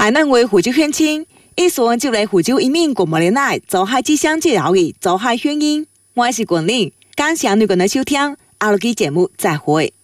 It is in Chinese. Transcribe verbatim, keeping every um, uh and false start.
海南为湖州乡亲，一说就来湖州一面广播的奶，做海之乡介绍的做海宣音。我是冠霖，感谢你的收听，下期节目再会。